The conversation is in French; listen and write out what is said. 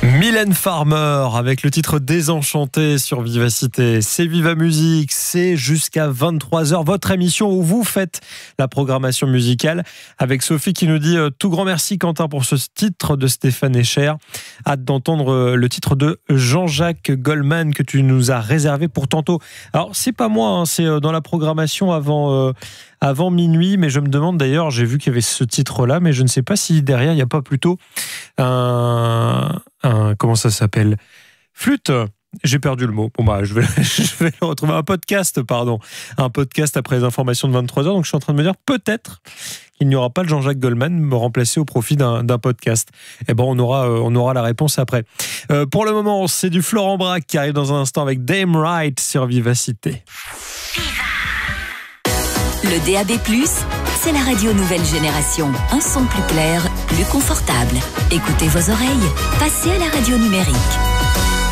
Mylène Farmer avec le titre Désenchanté sur Vivacité. C'est Viva Musique, c'est jusqu'à 23h votre émission où vous faites la programmation musicale avec Sophie qui nous dit tout grand merci Quentin pour ce titre de Stéphane Echer. Hâte d'entendre le titre de Jean-Jacques Goldman que tu nous as réservé pour tantôt. Alors c'est pas moi, c'est dans la programmation avant minuit, mais je me demande d'ailleurs, j'ai vu qu'il y avait ce titre-là, mais je ne sais pas si derrière il n'y a pas plutôt comment ça s'appelle ? Flûte. J'ai perdu le mot. Bon bah je vais le retrouver. Un podcast après les informations de 23h. Donc je suis en train de me dire peut-être qu'il n'y aura pas le Jean-Jacques Goldman me remplacer au profit d'un podcast. Et bon, on aura la réponse après. Pour le moment, c'est du Florent Braque qui arrive dans un instant avec Dame Right sur Vivacité. Le DAB+, c'est la radio nouvelle génération. Un son plus clair, plus confortable. Écoutez vos oreilles. Passez à la radio numérique.